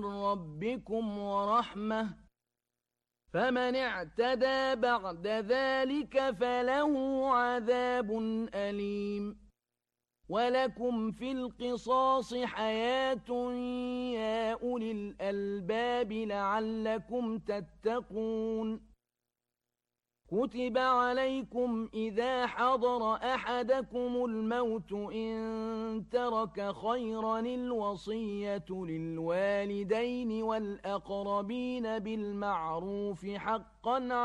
ربكم ورحمة فمن اعتدى بعد ذلك فله عذاب أليم ولكم في القصاص حياة يا أولي الألباب لعلكم تتقون كتب عليكم إذا حضر أحدكم الموت إن ترك خيرا الوصية للوالدين والأقربين بالمعروف حقا